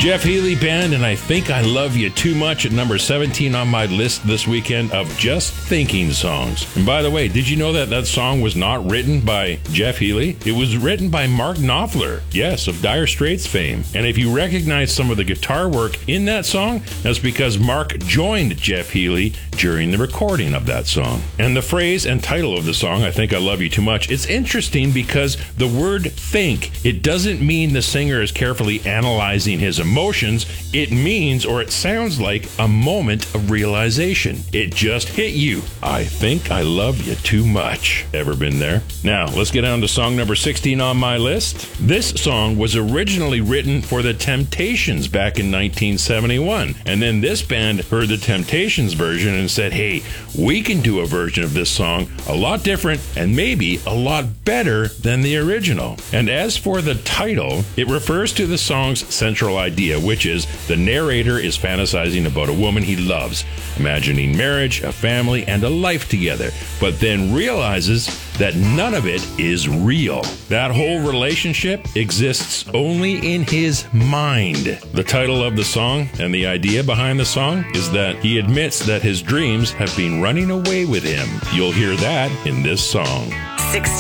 Jeff Healey Band, and I Think I Love You Too Much at number 17 on my list this weekend of just thinking songs. And by the way, did you know that that song was not written by Jeff Healey? It was written by Mark Knopfler, yes, of Dire Straits fame. And if you recognize some of the guitar work in that song, that's because Mark joined Jeff Healey during the recording of that song. And the phrase and title of the song, I Think I Love You Too Much, it's interesting because the word think, it doesn't mean the singer is carefully analyzing his emotions. It means, or it sounds like, a moment of realization. It just hit you. I think I love you too much. Ever been there? Now, let's get on to song number 16 on my list. This song was originally written for the Temptations back in 1971. And then this band heard the Temptations version and said, hey, we can do a version of this song a lot different and maybe a lot better than the original. And as for the title, it refers to the song's central idea, which is the narrator is fantasizing about a woman he loves, imagining marriage, a family, and a life together, but then realizes that none of it is real. That whole relationship exists only in his mind. The title of the song and the idea behind the song is that he admits that his dreams have been running away with him. You'll hear that in this song. 16.